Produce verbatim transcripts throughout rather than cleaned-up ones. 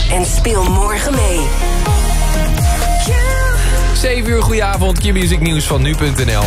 en speel morgen mee. zeven uur, goedenavond. Q-Music nieuws van nu punt n l.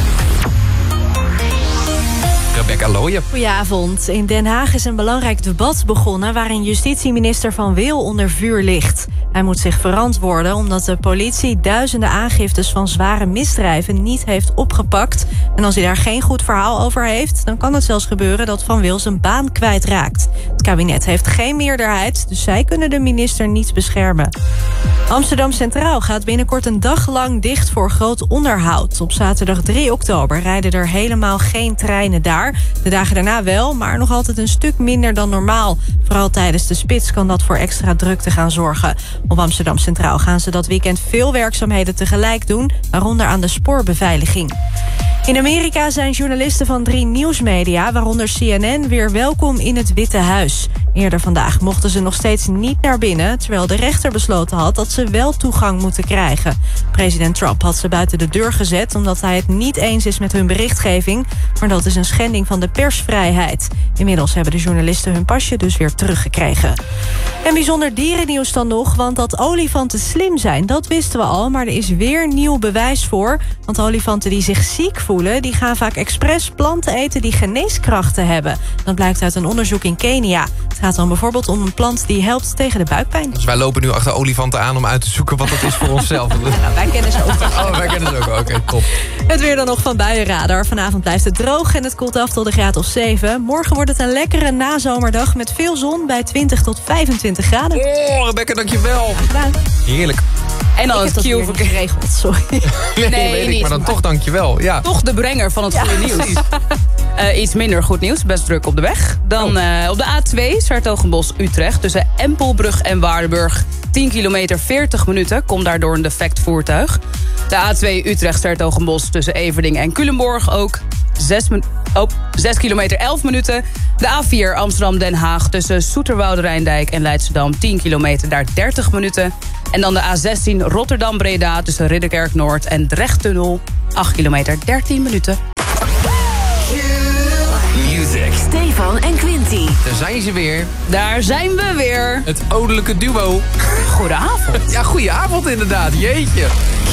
Rebecca Looyen. Goedenavond. In Den Haag is een belangrijk debat begonnen waarin justitieminister Van Wil onder vuur ligt. Hij moet zich verantwoorden omdat de politie duizenden aangiftes van zware misdrijven niet heeft opgepakt. En als hij daar geen goed verhaal over heeft, dan kan het zelfs gebeuren dat Van Wil zijn baan kwijtraakt. Het kabinet heeft geen meerderheid, dus zij kunnen de minister niet beschermen. Amsterdam Centraal gaat binnenkort een dag lang dicht voor groot onderhoud. Op zaterdag drie oktober rijden er helemaal geen treinen daar. De dagen daarna wel, maar nog altijd een stuk minder dan normaal. Vooral tijdens de spits kan dat voor extra drukte gaan zorgen. Op Amsterdam Centraal gaan ze dat weekend veel werkzaamheden tegelijk doen, waaronder aan de spoorbeveiliging. In Amerika zijn journalisten van drie nieuwsmedia, waaronder C N N, weer welkom in het Witte Huis. Eerder vandaag mochten ze nog steeds niet naar binnen, terwijl de rechter besloten had dat ze wel toegang moeten krijgen. President Trump had ze buiten de deur gezet omdat hij het niet eens is met hun berichtgeving, maar dat is een schending van de persvrijheid. Inmiddels hebben de journalisten hun pasje dus weer teruggekregen. En bijzonder dierennieuws dan nog, want dat olifanten slim zijn, dat wisten we al, maar er is weer nieuw bewijs voor. Want olifanten die zich ziek voelen, die gaan vaak expres planten eten die geneeskrachten hebben. Dat blijkt uit een onderzoek in Kenia. Het gaat dan bijvoorbeeld om een plant die helpt tegen de buikpijn. Dus wij lopen nu achter olifanten aan om uit te zoeken wat dat is voor onszelf. Nou, wij kennen ze ook. Oh, wij kennen ze ook. Oké, okay, top. Het weer dan nog van Buienradar. Vanavond blijft het droog en het koelt af tot een graad of zeven. Morgen wordt het een lekkere nazomerdag met veel zon bij twintig tot vijfentwintig graden. Oh, Rebecca, dankjewel. Ja, Heerlijk. En dan ik het heb dat Q weer niet geregeld, sorry. Nee, Nee, weet ik, niet. maar dan toch dankjewel. Ja. Toch de brenger van het Ja, goede nieuws. Uh, iets minder goed nieuws, best druk op de weg. Dan uh, op de A twee, 's-Hertogenbosch-Utrecht, tussen Empelbrug en Waardenburg. tien kilometer, veertig minuten, komt daardoor een defect voertuig. De A twee Utrecht-'s-Hertogenbosch tussen Everdingen en Culemborg ook zes, oh, zes kilometer, elf minuten. De A vier Amsterdam-Den Haag tussen Soeterwoude-Rijndijk en Leidschendam, tien kilometer, daar dertig minuten. En dan de A zestien Rotterdam-Breda tussen Ridderkerk-Noord en Drechttunnel, acht kilometer, dertien minuten. Music. Stefan en Quinty. Daar zijn ze weer. Daar zijn we weer. Het ouderlijke duo. Goedenavond. Ja, goeie avond inderdaad. Jeetje.